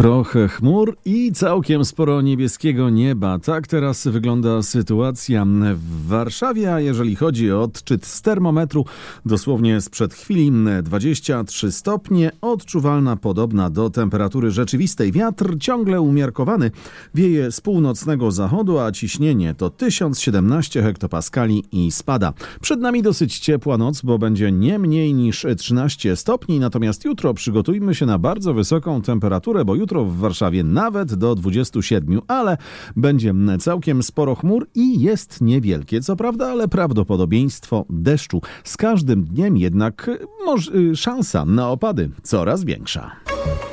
Trochę chmur i całkiem sporo niebieskiego nieba. Tak teraz wygląda sytuacja w Warszawie, a jeżeli chodzi o odczyt z termometru, dosłownie sprzed chwili 23 stopnie, odczuwalna podobna do temperatury rzeczywistej. Wiatr ciągle umiarkowany, wieje z północnego zachodu, a ciśnienie to 1017 hektopaskali i spada. Przed nami dosyć ciepła noc, bo będzie nie mniej niż 13 stopni, natomiast jutro przygotujmy się na bardzo wysoką temperaturę, bo jutro w Warszawie nawet do 27, ale będzie całkiem sporo chmur i jest niewielkie, co prawda, ale prawdopodobieństwo deszczu. Z każdym dniem jednak szansa na opady coraz większa.